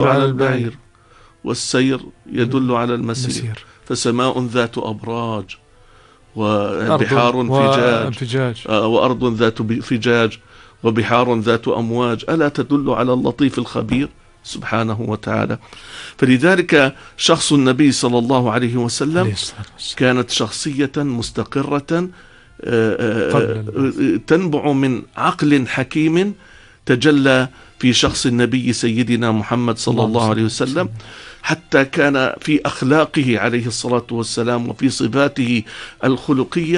على البعير والسير يدل على المسير. فسماء ذات أبراج وبحار فجاج وأرض ذات فجاج وبحار ذات أمواج، ألا تدل على اللطيف الخبير سبحانه وتعالى؟ فلذلك شخص النبي صلى الله عليه وسلم كانت شخصية مستقرة تنبع من عقل حكيم تجلى في شخص النبي سيدنا محمد صلى الله عليه وسلم، حتى كان في أخلاقه عليه الصلاة والسلام وفي صفاته الخلقية